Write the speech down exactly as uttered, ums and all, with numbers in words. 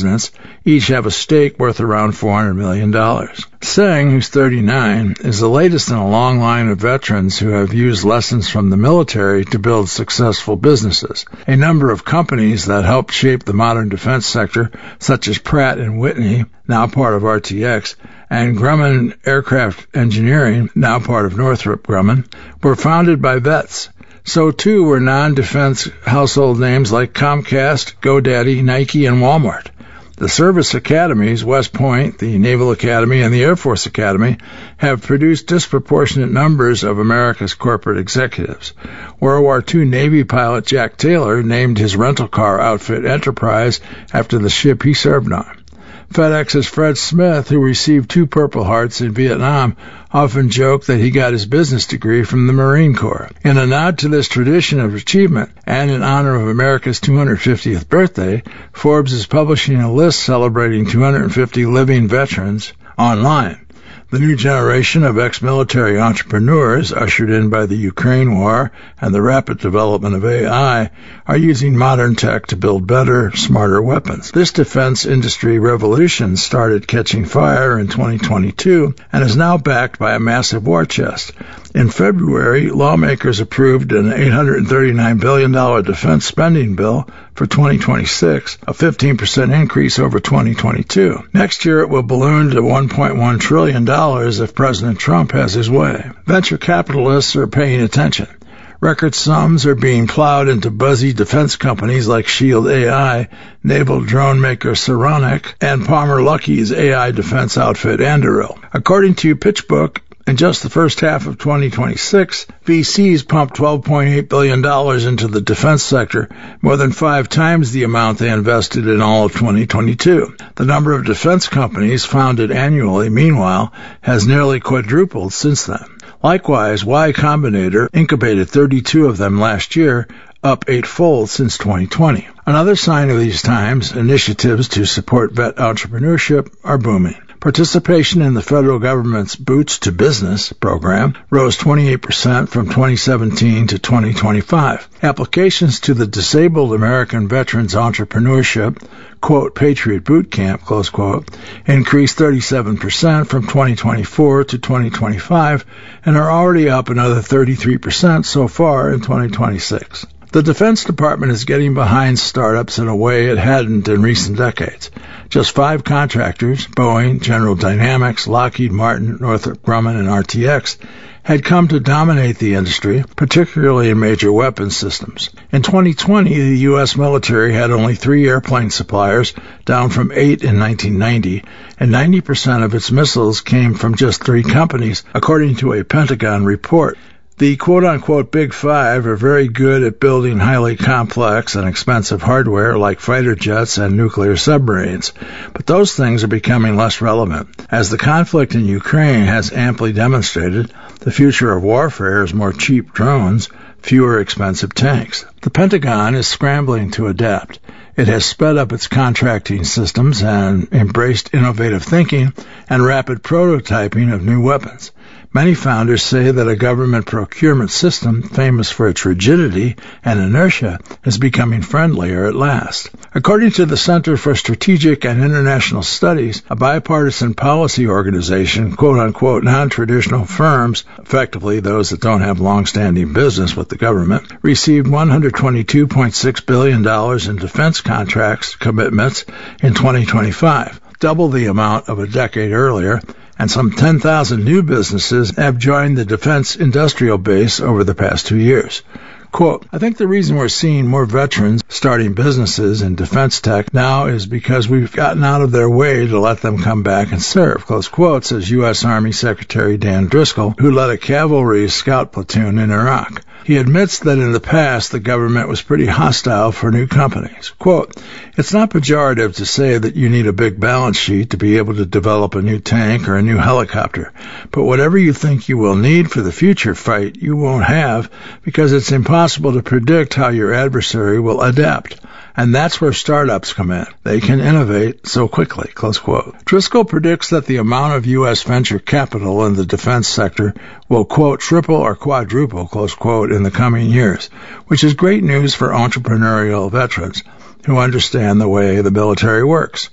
presidents each have a stake worth around four hundred million dollars. Singh, who's thirty-nine, is the latest in a long line of veterans who have used lessons from the military to build successful businesses. A number of companies that helped shape the modern defense sector, such as Pratt and Whitney, now part of R T X, and Grumman Aircraft Engineering, now part of Northrop Grumman, were founded by vets. So, too, were non-defense household names like Comcast, GoDaddy, Nike, and Walmart. The service academies, West Point, the Naval Academy, and the Air Force Academy, have produced disproportionate numbers of America's corporate executives. World War Two Navy pilot Jack Taylor named his rental car outfit Enterprise after the ship he served on. FedEx's Fred Smith, who received two Purple Hearts in Vietnam, often joked that he got his business degree from the Marine Corps. In a nod to this tradition of achievement, and in honor of America's two hundred fiftieth birthday, Forbes is publishing a list celebrating two hundred fifty living veterans online. The new generation of ex-military entrepreneurs, ushered in by the Ukraine war and the rapid development of A I, are using modern tech to build better, smarter weapons. This defense industry revolution started catching fire in twenty twenty-two and is now backed by a massive war chest. In February, lawmakers approved an eight hundred thirty-nine billion dollars defense spending bill for twenty twenty-six, a fifteen percent increase over twenty twenty-two. Next year, it will balloon to one point one trillion dollars if President Trump has his way. Venture capitalists are paying attention. Record sums are being plowed into buzzy defense companies like Shield A I, naval drone maker Saronic, and Palmer Luckey's A I defense outfit Anduril. According to PitchBook, in just the first half of twenty twenty-six, V Cs pumped twelve point eight billion dollars into the defense sector, more than five times the amount they invested in all of twenty twenty-two. The number of defense companies founded annually, meanwhile, has nearly quadrupled since then. Likewise, Y Combinator incubated thirty-two of them last year, up eightfold since twenty twenty. Another sign of these times, initiatives to support vet entrepreneurship are booming. Participation in the federal government's Boots to Business program rose twenty-eight percent from twenty seventeen to twenty twenty-five. Applications to the Disabled American Veterans Entrepreneurship, quote, Patriot Boot Camp, close quote, increased thirty-seven percent from twenty twenty-four to twenty twenty-five and are already up another thirty-three percent so far in twenty twenty-six. The Defense Department is getting behind startups in a way it hadn't in recent decades. Just five contractors, Boeing, General Dynamics, Lockheed Martin, Northrop Grumman, and R T X, had come to dominate the industry, particularly in major weapons systems. In twenty twenty, the U S military had only three airplane suppliers, down from eight in nineteen ninety, and ninety percent of its missiles came from just three companies, according to a Pentagon report. The quote-unquote Big Five are very good at building highly complex and expensive hardware like fighter jets and nuclear submarines, but those things are becoming less relevant. As the conflict in Ukraine has amply demonstrated, the future of warfare is more cheap drones, fewer expensive tanks. The Pentagon is scrambling to adapt. It has sped up its contracting systems and embraced innovative thinking and rapid prototyping of new weapons. Many founders say that a government procurement system famous for its rigidity and inertia is becoming friendlier at last. According to the Center for Strategic and International Studies, a bipartisan policy organization, quote-unquote non-traditional firms, effectively those that don't have long-standing business with the government, received one hundred twenty-two point six billion dollars in defense contracts commitments in twenty twenty-five, double the amount of a decade earlier, and some ten thousand new businesses have joined the defense industrial base over the past two years. Quote, I think the reason we're seeing more veterans starting businesses in defense tech now is because we've gotten out of their way to let them come back and serve, close quote, says U S Army Secretary Dan Driscoll, who led a cavalry scout platoon in Iraq. He admits that in the past the government was pretty hostile for new companies. Quote, it's not pejorative to say that you need a big balance sheet to be able to develop a new tank or a new helicopter, but whatever you think you will need for the future fight, you won't have because it's impossible to predict how your adversary will adapt. And that's where startups come in. They can innovate so quickly, close quote. Driscoll predicts that the amount of U S venture capital in the defense sector will, quote, triple or quadruple, close quote, in the coming years, which is great news for entrepreneurial veterans who understand the way the military works.